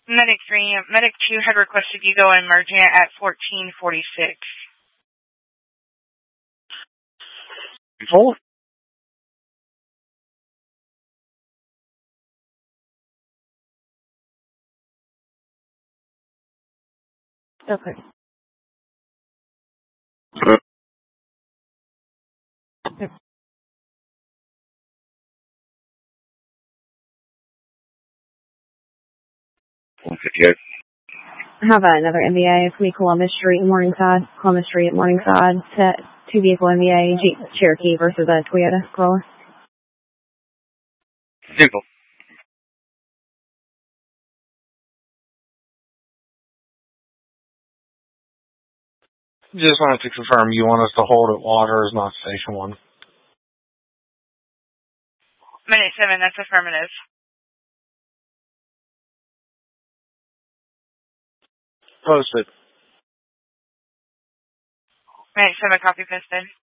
Medic 3, Medic 2 had requested you go emergent at 1446. Control? Okay. Yep. 158. How about another MVA for me, Columbus Street and Morningside? Columbus Street at Morningside, set 2-vehicle MVA, Jeep Cherokee versus a Toyota Corolla. Simple. Just wanted to confirm you want us to hold at Waters, not Station 1. Medic 7, that's affirmative. Posted. Medic 7, copy posted.